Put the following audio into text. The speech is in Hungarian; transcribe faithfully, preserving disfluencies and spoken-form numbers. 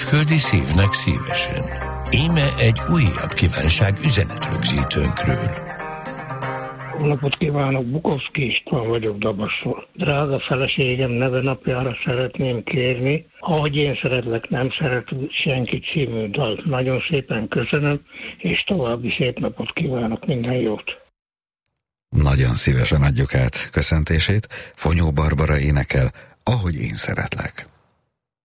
küldi szívnek szívesen. Íme egy újabb kívánság üzenetrögzítőnkről. Jó napot kívánok, Bukovszki István vagyok Dabasról. Drága feleségem neve napjára szeretném kérni, Ahogy én szeretlek, nem szeret senki című dalt. Nagyon szépen köszönöm, és további szép napot kívánok, minden jót. Nagyon szívesen adjuk át köszöntését. Fonyó Barbara énekel, Ahogy én szeretlek.